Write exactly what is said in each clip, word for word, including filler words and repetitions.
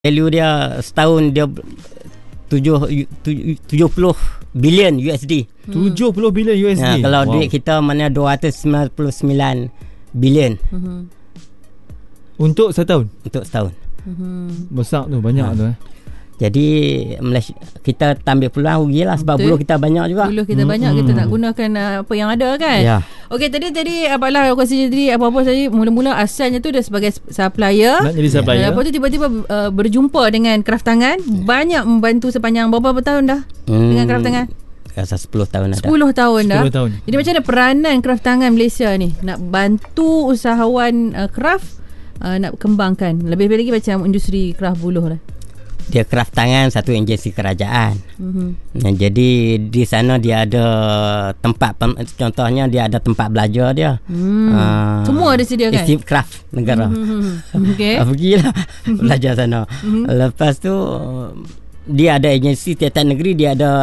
Value dia setahun dia tujuh, tujuh puluh bilion U S D. Hmm. tujuh puluh bilion U S D. Ha, kalau wow. duit kita mana dua ratus sembilan puluh sembilan bilion. Hmm. Untuk setahun? Untuk setahun. Hmm. Besar tu, banyak ha. tu eh. Jadi Malaysia, kita ambil peluang rugilah sebab Betul. buluh kita banyak juga. Buluh kita hmm. banyak, kita nak gunakan uh, apa yang ada kan. Ya. Okey, tadi tadi apalah aku rasa jadi apa-apa saja mula-mula asalnya tu dia sebagai supplier. Nak jadi supplier. Lepas tu tiba-tiba uh, berjumpa dengan kraft tangan, ya. banyak membantu sepanjang berapa tahun dah hmm. dengan kraft tangan? Rasa sepuluh tahun ada. sepuluh tahun dah. sepuluh tahun. Jadi macam mana peranan kraft tangan Malaysia ni nak bantu usahawan uh, kraft uh, nak kembangkan lebih-lebih lagi macam industri kraft buluh lah. Dia kraft tangan satu agensi kerajaan. Mm-hmm. Nah, jadi di sana dia ada tempat, contohnya dia ada tempat belajar dia. Hmm. Uh, Semua ada sediakan. Isti kraft negara. Mm-hmm. Okay. Pergilah belajar sana. Mm-hmm. Lepas tu dia ada agensi tiap-tiap negeri, dia ada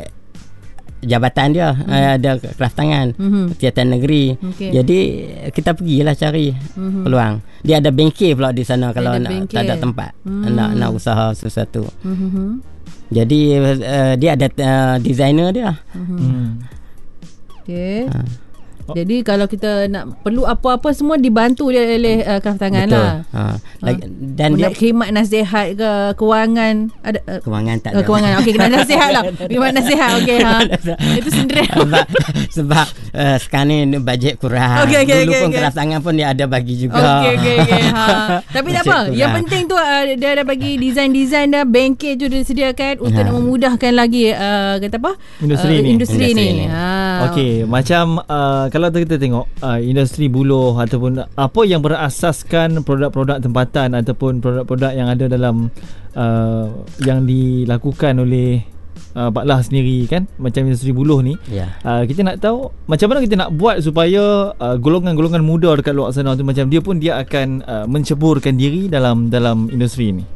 jabatan dia, mm-hmm. ada kraft tangan mm-hmm. tiap-tiap negeri. Okay. Jadi kita pergilah cari mm-hmm. peluang. Dia ada bengkel pula di sana kalau nak, tak ada tempat mm. nak nak usaha sesuatu. Mm-hmm. Jadi uh, dia ada uh, designer dia. Mm-hmm. Okey. Ha. Jadi kalau kita nak perlu apa-apa semua dibantu dia oleh uh, kraft tangan. Betul. Lah. Ha. Like, dan dia khidmat nasihat ke kewangan ada uh, kewangan tak uh, ada. Kewangan. Okey, kena nasihat lah. Khidmat nasihat. Okey ha. Itu sendiri. sebab sebab uh, sekarang ni bajet kurang. Okay, okay, Dulu okay, pun okay. kraft tangan pun dia ada bagi juga. Okey okey okey. Ha. Tapi tak apa. Yang penting tu uh, dia ada bagi design-design dah, bengkel tu dia sediakan untuk ha. nak memudahkan lagi uh, kata apa? Industri uh, ni. Industri, industri ni. ni. Ha. Okey, macam uh, kalau kita tengok uh, industri buluh ataupun apa yang berasaskan produk-produk tempatan ataupun produk-produk yang ada dalam uh, yang dilakukan oleh uh, Baklah sendiri kan, macam industri buluh ni. Yeah. Uh, kita nak tahu macam mana kita nak buat supaya uh, golongan-golongan muda dekat luar sana tu macam dia pun dia akan uh, menceburkan diri dalam dalam industri ni.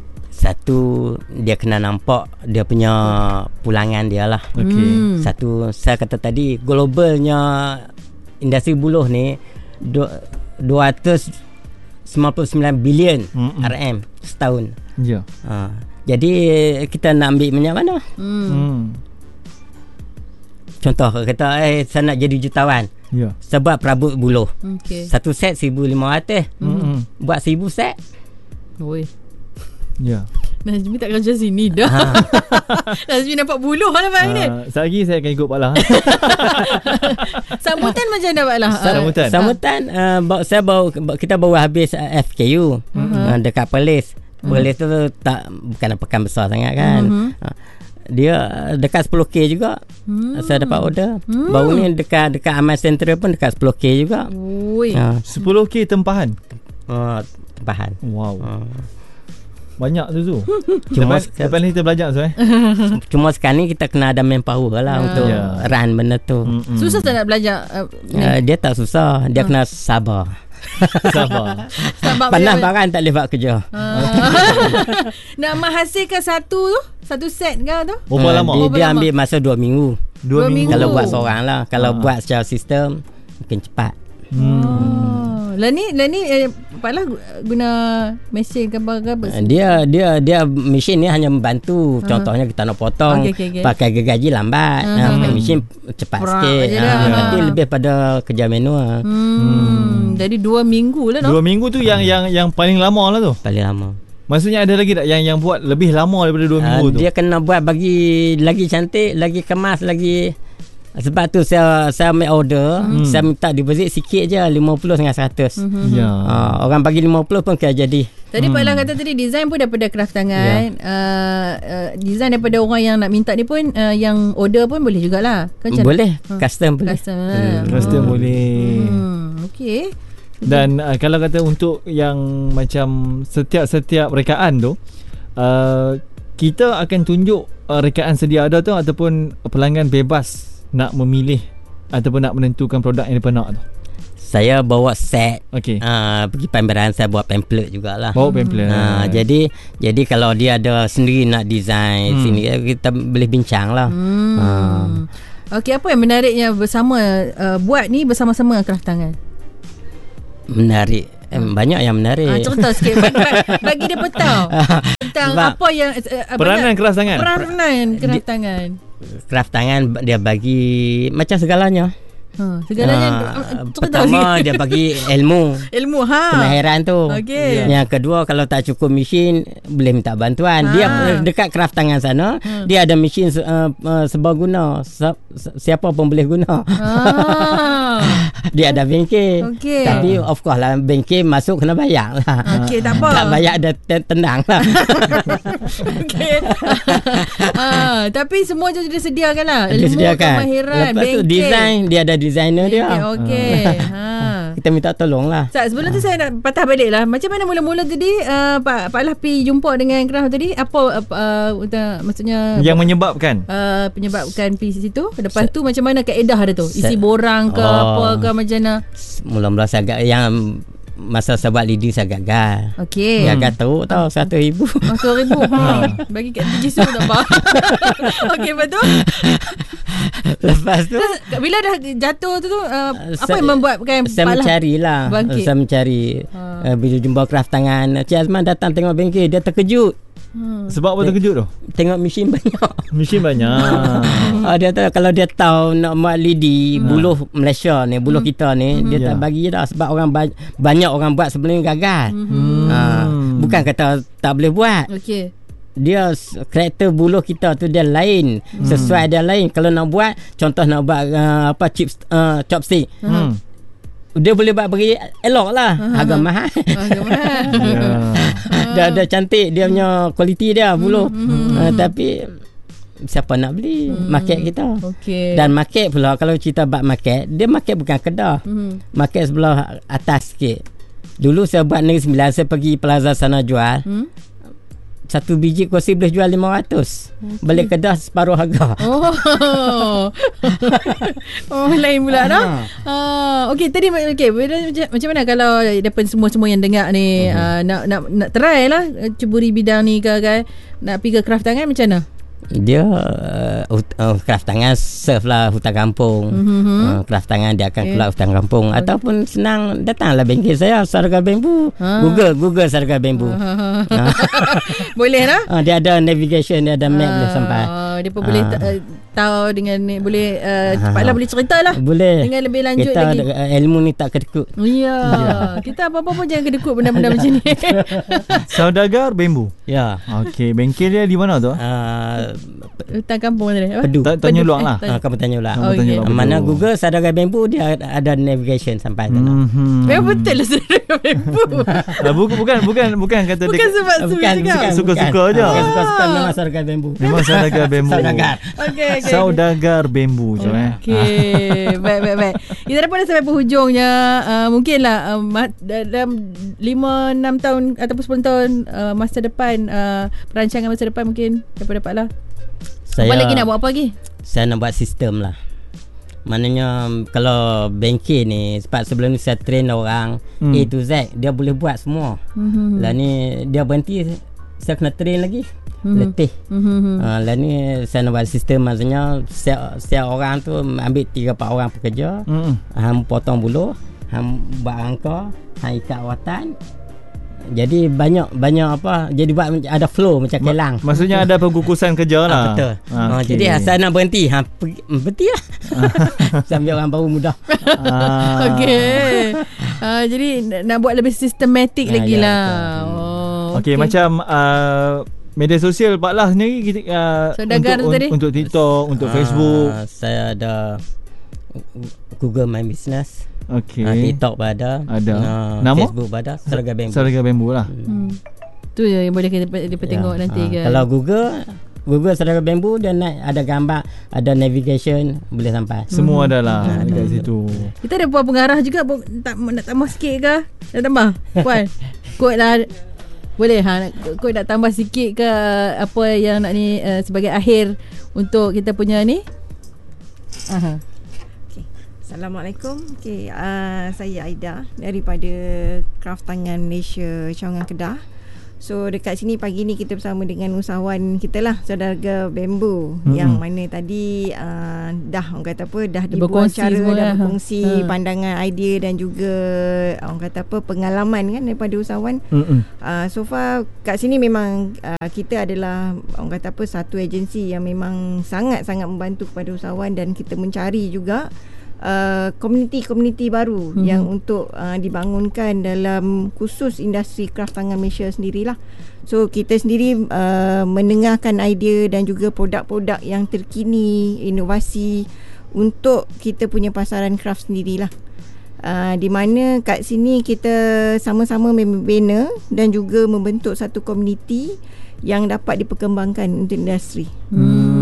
Satu, dia kena nampak dia punya pulangan dia lah. Okay. Hmm. Satu, saya kata tadi globalnya industri buluh ni dua ratus sembilan puluh sembilan bilion Mm-mm. R M setahun. Ya. Ha. Jadi kita nak ambil minyak mana? Hmm. Contoh kata eh saya nak jadi jutawan. Ya. Sebab perabot buluh. Okay. Satu set seribu lima ratus. Mm-mm. Buat seribu set. Oi. Ya. Nazmi tak kerja sini dah. Ha. Nazmi nampak buluh lah Pak ni. Uh, Sekejap lagi saya akan ikut Pak Lah. Sambutan macam mana Pak Lah? Sambutan. Sambutan uh, saya baru kita baru habis uh, F K U uh-huh. uh, dekat Perlis. Perlis uh-huh. tu tak bukan pekan besar sangat kan. Uh-huh. Uh, dia dekat sepuluh K juga. Hmm. Saya dapat order. Hmm. Baru ni dekat dekat Aman Central pun dekat sepuluh K juga. Ui. Uh. sepuluh K tempahan. Oh, tempahan. Wow. Uh. Banyak tu tu. Cuma lepas, lepas ni kita belajar so, eh. Cuma sekarang ni kita kena ada manpower lah uh. untuk yeah. run benda tu. Mm-mm. Susah tak nak belajar? Uh, uh, dia tak susah. Dia uh. kena sabar. Sabar. Panas barang tak boleh buat kerja. Uh. Nak menghasilkan satu tu, satu set ke tu? Berapa uh, lama? Dia, dia lama? ambil masa dua minggu. Dua, dua minggu. Kalau buat seorang lah. Kalau uh. buat secara sistem mungkin cepat. Hmm. Oh. Lah ni, lah ni eh, Paklah guna mesin ke apa ke apa? Dia dia dia mesin ni hanya membantu. Uh-huh. Contohnya kita nak potong okay, okay, okay. pakai gergaji lambat, uh-huh. pakai mesin cepat Perak sikit. Ha, nanti lebih pada kerja manual. Hmm. Hmm. Jadi dua minggu lah no? Dua minggu tu yang yang yang paling lama lah tu. Paling lama. Maksudnya ada lagi tak yang yang buat lebih lama daripada dua minggu uh, tu? Dia kena buat bagi lagi cantik, lagi kemas, lagi. Sebab tu saya saya ambil order, hmm. saya minta deposit sikit je lima puluh dengan seratus. Hmm. Ya. Ha, orang bagi lima puluh pun kena jadi. Tadi hmm. Pak Lah kata tadi design pun daripada kraft tangan. Ya. Uh, uh, design daripada orang yang nak minta ni pun uh, yang order pun boleh jugalah. Kan boleh, ha. custom boleh. Custom, hmm. custom hmm. boleh. Hmm. Okey. Dan uh, kalau kata untuk yang macam setiap-setiap rekaan tu, uh, kita akan tunjuk uh, rekaan sedia ada tu ataupun pelanggan bebas nak memilih ataupun nak menentukan produk yang dia nak tu. Saya bawa set. Okay. Uh, pergi pameran saya buat pamphlet jugalah. Bawa pamphlet. Uh, jadi jadi kalau dia ada sendiri nak design hmm. sini kita boleh bincang lah. Hmm. Uh. Okey, apa yang menariknya bersama uh, buat ni bersama-sama kraft tangan? Menarik Eh, banyak yang menarik. Ah, cerita sikit bagi, bagi dia petang tentang Sebab apa yang uh, peranan keras tangan. Peranan keras tangan. Kraft tangan dia bagi macam segalanya. Ha, segalanya uh, pertama dia bagi ilmu. Ilmu ha. Kemahiran tu. Okay. Yang kedua kalau tak cukup mesin boleh minta bantuan. Ha. Dia dekat kraft tangan sana, ha. dia ada mesin uh, uh, serbaguna. Siapa pun boleh guna. Ha. Dia ada bengkel. Okay. Tapi of course lah bengkel masuk kena bayar lah. Okey, tak apa. Tak bayar dia tendang lah. Okey. ha, tapi semua tu dia sediakan lah. Dia Ilmu, sediakan. kemahiran, lepas bengkel. tu design dia ada designer dia. Okey. Ha. Kita minta tolong lah. Sat, sebelum tu saya nak patah balik lah. Macam mana mula-mula tadi uh, Pak Pak Lah pergi jumpa dengan Kraft tadi? Apa uh, uh, maksudnya yang menyebabkan uh, penyebabkan pergi situ? Lepas tu macam mana kaedah dia tu? Isi borang ke oh. apa ke macam mana? Mula-mula saya agak yang masa saya buat lidi saya gagal. Okey. Gagal teruk tau seratus ribu. Seratus ribu. Ha. Bagi kat T G S U tak apa. Okey, betul. Lepas tu terus, bila dah jatuh tu tu uh, apa yang membuatkan saya mencarilah bangkit? Saya mencari ha. uh, bila jumpa kraft tangan Cik Azman datang tengok bengkel dia terkejut. Hmm. Sebab apa terkejut tu? Tengok mesin banyak. Mesin banyak. ah, dia tahu kalau dia tahu nak buat lidi hmm. buluh Malaysia ni, buluh hmm. kita ni, hmm. dia tak yeah. bagi dah sebab orang ba- banyak orang buat sebelum ni gagal. Hmm. Ah, bukan kata tak boleh buat. Okey. Dia karakter buluh kita tu dia lain, hmm. sesuai dia lain. Kalau nak buat contoh nak buat uh, apa chips uh, chopstick. Hmm. Dia boleh buat bagi elok lah. Harga mahal. Harga mahal. Dia ada cantik dia punya kualiti dia buluh. Mm-hmm. Uh, tapi siapa nak beli? Mm. Market kita. Okay. Dan market pula kalau cerita bab market, dia market bukan Kedah. Mm. Market sebelah atas sikit. Dulu saya buat Negeri Sembilan, saya pergi plaza sana jual. Mm. Satu biji kursi boleh jual lima ratus. Okay. Balik Kedah separuh harga. Oh. oh lain pula dah. Uh, okey tadi okey macam, macam mana kalau daripada semua-semua yang dengar ni uh-huh. uh, nak nak nak try lah ceburi bidang ni ke kan, nak pergi ke kraft tangan macam mana? Dia uh, uh, kraft tangan serve lah hutan kampung. Mm-hmm. uh, kraft tangan dia akan okay. keluar hutan kampung. Okay. Ataupun senang datanglah bengkel saya Sarga Bambu. Ha. Google Google Sarga Bambu. Ha. Ha. Boleh lah. uh, Dia ada navigation, dia ada map, ha. boleh sampai. Dia pun ha. boleh t- tahu dengan ni, boleh uh, cepatlah boleh cerita lah. Boleh dengan lebih lanjut kita lagi. Kita ilmu ni tak kedekut. Ya yeah. Kita apa-apa pun jangan kedekut benda-benda macam ni. Saudagar Bambu. Ya. Okey, bengkel dia di mana tu? Uh, Hutan kampung tadi. Pedu. Tanya Luang lah. Ha, kamu tanya Luang. Oh, okay. Mana Google Saudagar Bambu dia ada navigation sampai sana. Mm-hmm. Memang betul lah Saudagar Bambu. bukan bukan bukan bukan kata bukan dia. Sebab bukan, bukan suka-suka aja. Bukan suka-suka memang Saudagar Bambu. Memang Saudagar Bambu. Saudagar. Okey okey. Saudagar Bambu je eh. Okey. Baik baik baik. Kita dapat dah sampai penghujungnya. Uh, mungkinlah um, dalam lima enam tahun ataupun sepuluh tahun uh, masa depan uh, perancangan masa depan mungkin daripada Pak Lah. Saya, apa lagi nak buat apa lagi? Saya nak buat sistem lah. Maknanya kalau bengkel ni, sebab sebelum ni saya train orang hmm. A to Z, dia boleh buat semua. Hmm. Lah ni dia berhenti, saya kena train lagi. Hmm. Letih. Hmm. Uh, lah ni saya nak buat sistem, maksudnya setiap, setiap orang tu ambil tiga empat orang pekerja. Hmm. Hang potong buluh, hang buat rangka, hang ikat watan. Jadi banyak banyak apa, jadi buat ada flow macam kelang. Maksudnya ada pergukusan kerja lah. Ha, betul. Ha, okay. Jadi saya nak berhenti, ha berhenti lah. Sambil orang baru mudah. Ah. Okey. Uh, jadi nak buat lebih sistematik ha, lagi ya, lah. Oh, okey, okay. Macam uh, media sosial Pak Lah sendiri kita uh, untuk, un- untuk TikTok, untuk uh, Facebook. Saya ada Google My Business. Okey. Uh, TikTok ada. Ada. Uh, Nama? Facebook ada. Sarga Bambu. Sarga Bambu lah. Hmm. Tu je yang boleh kita dapat tengok ya. nanti uh, ke. Kalau Google Google Sarga Bambu dia naik ada gambar, ada navigation, boleh sampai. Semua hmm. ada lah hmm. dekat situ. Kita ada buat pengarah juga, tak nak tambah sikit ke? Nak tambah? Puan. Kod lah. Boleh ha, kod nak tambah sikit ke apa yang nak ni uh, sebagai akhir untuk kita punya ni? Aha. Assalamualaikum. Okay, uh, saya Aida daripada Kraft Tangan Malaysia Cawangan Kedah. So dekat sini pagi ni kita bersama dengan usahawan kita lah, Saudaga Bamboo, hmm. yang mana tadi uh, dah orang kata apa dah dibuat cara, dah berkongsi ha. pandangan, idea dan juga orang kata apa pengalaman kan daripada usahawan. Hmm. Uh, so far kat sini memang uh, kita adalah orang kata apa satu agensi yang memang sangat-sangat membantu kepada usahawan, dan kita mencari juga Uh, komuniti-komuniti baru mm-hmm. yang untuk uh, dibangunkan dalam khusus industri kraft tangan Malaysia sendirilah. So kita sendiri uh, mendengarkan idea dan juga produk-produk yang terkini, inovasi untuk kita punya pasaran kraft sendirilah. Uh, di mana kat sini kita sama-sama membina dan juga membentuk satu komuniti yang dapat diperkembangkan untuk industri. Hmm.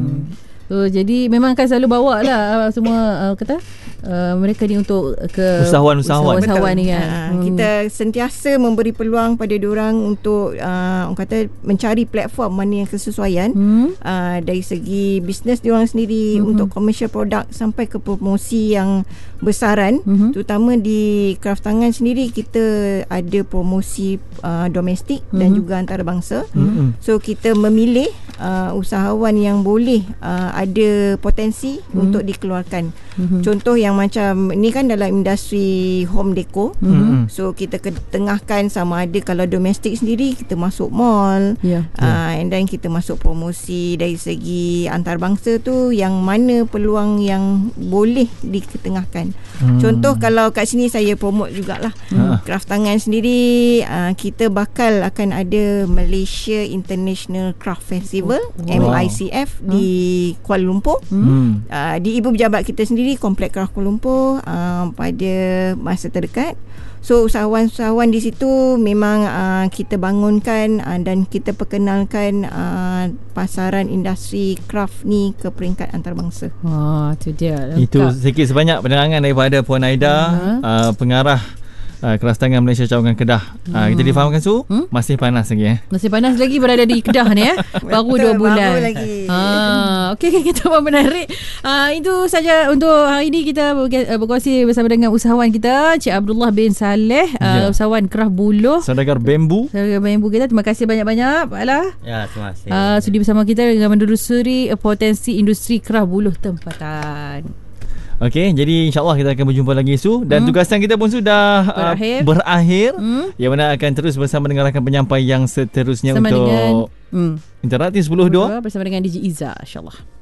So, jadi memang akan selalu bawa lah semua uh, kata uh, mereka ni untuk ke usahawan-usahawan usahawan ni kan. Uh, hmm. Kita sentiasa memberi peluang pada diorang untuk uh, orang kata mencari platform mana yang kesesuaian hmm. uh, dari segi bisnes diorang sendiri, hmm. untuk commercial product sampai ke promosi yang besaran, hmm. terutama di kraft tangan sendiri kita ada promosi uh, domestik hmm. dan juga antarabangsa. Hmm. So kita memilih uh, usahawan yang boleh uh, ada potensi hmm. untuk dikeluarkan. Hmm. Contoh yang macam ni kan dalam industri home decor. Hmm. So kita ketengahkan sama ada kalau domestik sendiri kita masuk mall, yeah. uh, and then kita masuk promosi dari segi antarabangsa tu yang mana peluang yang boleh diketengahkan. Hmm. Contoh kalau kat sini saya promote jugalah hmm. kraft tangan sendiri, uh, kita bakal akan ada Malaysia International Craft Festival, oh. M I C F hmm. di Kuala Lumpur. Hmm. Uh, di ibu pejabat kita sendiri, Komplek Kraft Kuala Lumpur, uh, pada masa terdekat. So usahawan-usahawan di situ memang uh, kita bangunkan uh, dan kita perkenalkan uh, pasaran industri kraft ni ke peringkat antarabangsa. Oh, tu dia. Itu sedikit sebanyak penerangan daripada Puan Aida, uh-huh. uh, pengarah Uh, Kraft Tangan Malaysia Cawangan Kedah. hmm. uh, Kita difahamkan Su, hmm? masih panas lagi eh? Masih panas lagi berada di Kedah ni eh. Baru dua bulan baru lagi. ah, Okey, okay, kita pun menarik. uh, Itu saja untuk hari ini. Kita berkongsi bersama dengan usahawan kita, Cik Abdullah bin Saleh, uh, yeah. usahawan kraft buluh Saudagar Bamboo. Saudagar Bamboo kita. Terima kasih banyak-banyak Pak Alah. Ya, terima kasih. uh, Sudi bersama kita dengan menelusuri potensi industri kraft buluh tempatan. Okey, jadi insyaAllah kita akan berjumpa lagi Su. Dan hmm. tugasan kita pun sudah berakhir, uh, berakhir hmm. yang mana akan terus bersama dengan rakan penyampai yang seterusnya bersama untuk dengan, hmm. Interaktif sepuluh dua bersama dengan D J Iza, insyaAllah.